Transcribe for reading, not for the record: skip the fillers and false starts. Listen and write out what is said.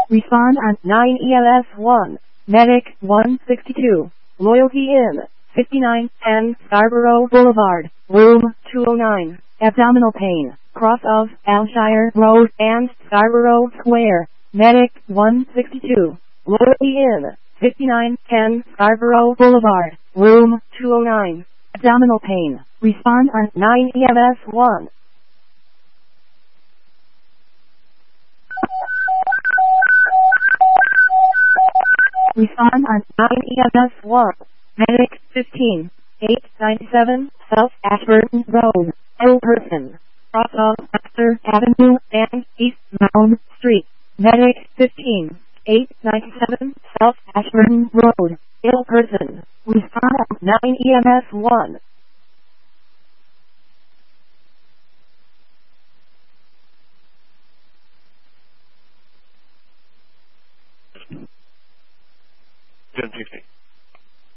Respond on 9 EMS 1. Medic 162. Loyalty Inn, 5910 Scarborough Boulevard, room 209. Abdominal pain, cross of Alshire Road and Scarborough Square. Medic 162. Loyalty Inn, 5910 Scarborough Boulevard, room 209. Abdominal pain. Respond on 9 EMS 1. Respond on 9 EMS 1. Medic 15. 897 South Ashburton Road, Ilperson. Cross of Baxter Avenue and East Mound Street. Medic 15. 897 South Ashburton Road, Ilperson. Respond on 9 EMS 1.